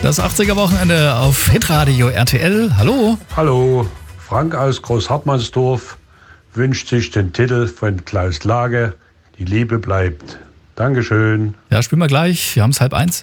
Das 80er-Wochenende auf Hitradio RTL. Hallo. Hallo, Frank aus Großhartmannsdorf wünscht sich den Titel von Klaus Lage, Die Liebe bleibt. Dankeschön. Ja, spielen wir gleich. Wir haben es 12:30.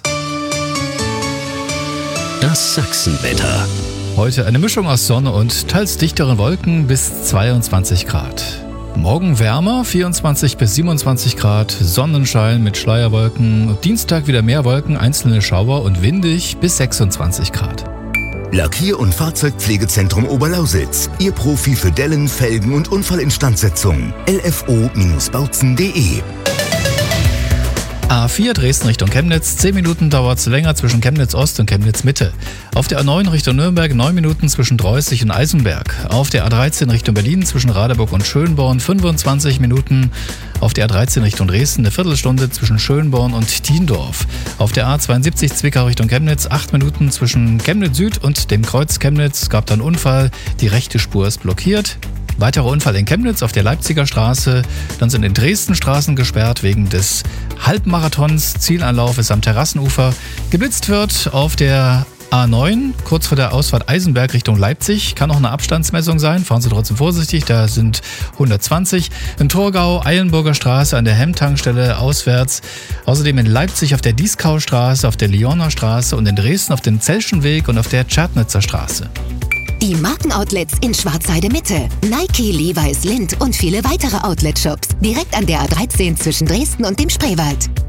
Das Sachsenwetter. Heute eine Mischung aus Sonne und teils dichteren Wolken bis 22 Grad. Morgen wärmer, 24 bis 27 Grad, Sonnenschein mit Schleierwolken. Dienstag wieder mehr Wolken, einzelne Schauer und windig bis 26 Grad. Lackier- und Fahrzeugpflegezentrum Oberlausitz. Ihr Profi für Dellen, Felgen und Unfallinstandsetzung. lfo-bautzen.de. A4 Dresden Richtung Chemnitz, 10 Minuten dauert es länger zwischen Chemnitz Ost und Chemnitz Mitte. Auf der A9 Richtung Nürnberg 9 Minuten zwischen Dreußig und Eisenberg. Auf der A13 Richtung Berlin zwischen Radeburg und Schönborn 25 Minuten. Auf der A13 Richtung Dresden eine Viertelstunde zwischen Schönborn und Tiendorf. Auf der A72 Zwickau Richtung Chemnitz 8 Minuten zwischen Chemnitz Süd und dem Kreuz Chemnitz. Gab dann Unfall, die rechte Spur ist blockiert. Weiterer Unfall in Chemnitz auf der Leipziger Straße. Dann sind in Dresden Straßen gesperrt wegen des Halbmarathons. Zielanlauf ist am Terrassenufer. Geblitzt wird auf der A9, kurz vor der Ausfahrt Eisenberg Richtung Leipzig. Kann auch eine Abstandsmessung sein. Fahren Sie trotzdem vorsichtig, da sind 120. In Torgau, Eilenburger Straße an der Hemmtankstelle auswärts. Außerdem in Leipzig auf der Dieskaustraße, auf der Lyoner Straße und in Dresden auf dem Zelschenweg und auf der Tschernitzer Straße. Die Markenoutlets in Schwarzheide Mitte. Nike, Levi's, Lindt und viele weitere Outlet-Shops. Direkt an der A13 zwischen Dresden und dem Spreewald.